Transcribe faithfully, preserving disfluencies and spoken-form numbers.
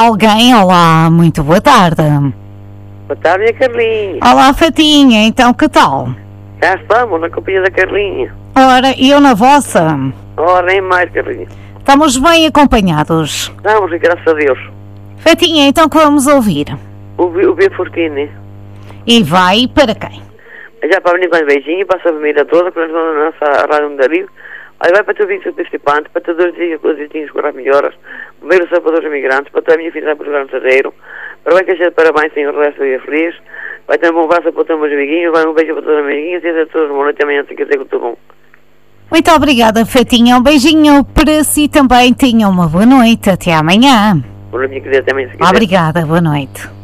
Alguém, olá, muito boa tarde. Boa tarde, a Carlinha. Olá, Fatinha, então que tal? Já estamos na companhia da Carlinha. Ora, e eu na vossa? Ora, nem mais, Carlinha. Estamos bem acompanhados. Estamos, graças a Deus. Fatinha, então que vamos ouvir? O, B- o B Fortini. E vai para quem? Já para venir com um beijinho, para a família toda, para nós na nossa rádio de Dario. Aí vai para tu vinte participantes, para tu dois dias com os dias com melhoras, ver os sapadores imigrantes, para tu a minha filha para o Sadeiro, para vai que seja de parabéns, tenho o resto do dia feliz. Vai ter um bom braço para os meus amiguinhos, vai um beijo para todos os amiguinhos e a todos uma noite amanhã, se quiser que tudo bom. Muito obrigada, Fatinha. Um beijinho para si também. Tenha uma boa noite. Até amanhã. Boa noite, minha querida, até amanhã, se quiser. Obrigada, boa noite.